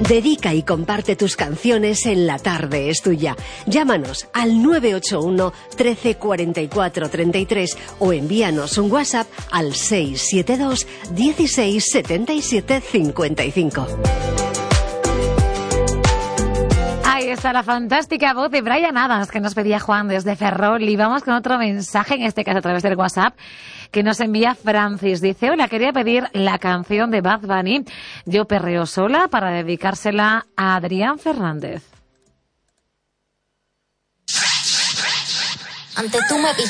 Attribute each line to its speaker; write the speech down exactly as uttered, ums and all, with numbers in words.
Speaker 1: Dedica y comparte tus canciones en La Tarde es Tuya. Llámanos al nueve ocho uno, trece, cuarenta y cuatro, treinta y tres o envíanos un WhatsApp al seis siete dos, dieciséis, setenta y siete, cincuenta y cinco.
Speaker 2: Ahí está la fantástica voz de Bryan Adams que nos pedía Juan desde Ferrol. Y vamos con otro mensaje, en este caso a través del WhatsApp, que nos envía Francis. Dice: hola, quería pedir la canción de Bad Bunny, Yo perreo sola, para dedicársela a Adrián Fernández.
Speaker 3: Antes tú me